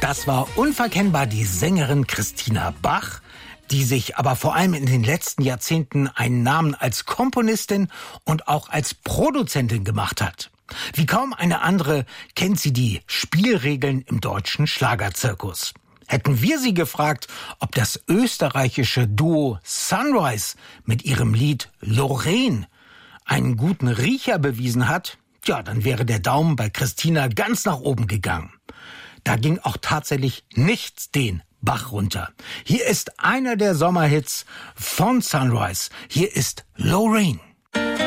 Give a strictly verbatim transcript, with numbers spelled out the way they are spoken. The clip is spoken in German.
Das war unverkennbar die Sängerin Christina Bach, die sich aber vor allem in den letzten Jahrzehnten einen Namen als Komponistin und auch als Produzentin gemacht hat. Wie kaum eine andere kennt sie die Spielregeln im deutschen Schlagerzirkus. Hätten wir sie gefragt, ob das österreichische Duo Sunrise mit ihrem Lied Lorraine einen guten Riecher bewiesen hat, ja, dann wäre der Daumen bei Christina ganz nach oben gegangen. Da ging auch tatsächlich nichts den Bach runter. Hier ist einer der Sommerhits von Sunrise. Hier ist Lorraine.